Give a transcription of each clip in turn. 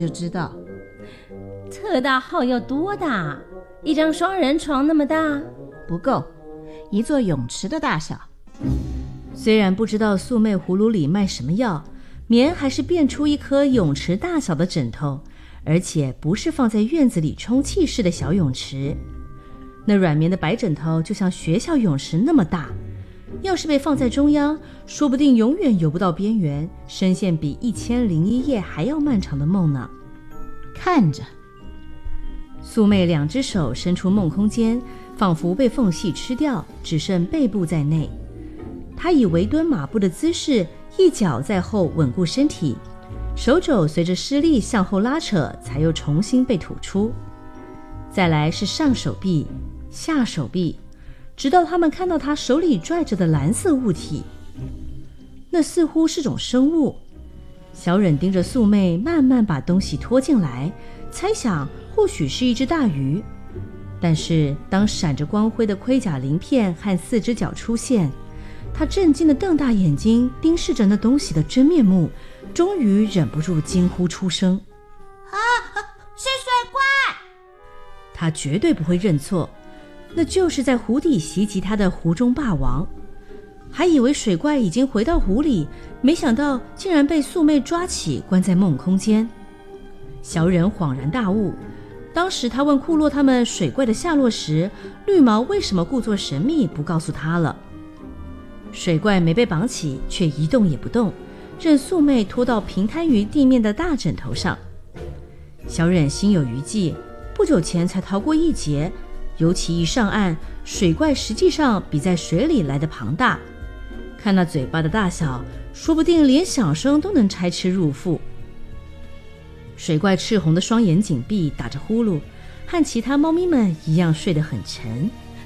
就知道。 特大号要多大？一张双人床那么大？ 不够，一座泳池的大小。 虽然不知道素妹葫芦里卖什么药，棉还是变出一颗泳池大小的枕头，而且不是放在院子里充气式的小泳池。那软绵的白枕头就像学校泳池那么大，要是被放在中央，说不定永远游不到边缘，深陷比1001夜还要漫长的梦呢。 看着， 素妹2只手伸出梦空间，仿佛被缝隙吃掉，只剩背部在内。她以微蹲马步的姿势，一脚在后稳固身体，手肘随着施力向后拉扯，才又重新被吐出。再来是上手臂、下手臂，直到他们看到她手里拽着的蓝色物体，那似乎是种生物。小忍盯着素妹慢慢把东西拖进来，猜想或许是一只大鱼。但是当闪着光辉的盔甲鳞片和4只脚出现，他震惊地瞪大眼睛盯视着那东西的真面目，终于忍不住惊呼出声： 是水怪！ 他绝对不会认错，那就是在湖底袭击他的湖中霸王。还以为水怪已经回到湖里，没想到竟然被素妹抓起关在梦空间。小忍恍然大悟，当时他问库洛他们水怪的下落时，绿毛为什么故作神秘不告诉他了。水怪没被绑起，却一动也不动，任素妹拖到平摊于地面的大枕头上。小忍心有余悸，不久前才逃过一劫，尤其一上岸，水怪实际上比在水里来得庞大。看那嘴巴的大小，说不定连响声都能拆吃入腹。水怪赤红的双眼紧闭，打着呼噜，和其他猫咪们一样睡得很沉。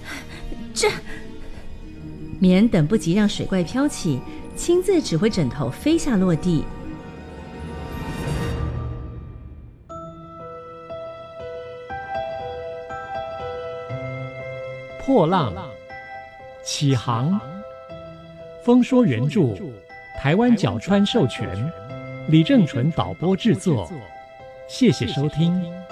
棉等不及让水怪飘起，亲自指挥枕头飞下落地。 破浪启航，风说原著，台湾角川授权，李正淳导播制作。谢谢收听。